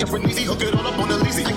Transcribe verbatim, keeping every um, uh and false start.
a friend easy, hook it all up on the leasy.